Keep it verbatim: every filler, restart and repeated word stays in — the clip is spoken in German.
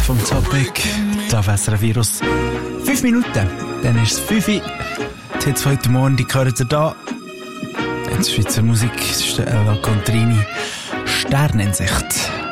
vom Topic. Da wäre ein Virus. Fünf Minuten, dann ist es fünf. Die Hits heute Morgen, die hören ihr da. Jetzt Schweizer Musik, das ist der Ella Contrini. Sternensicht.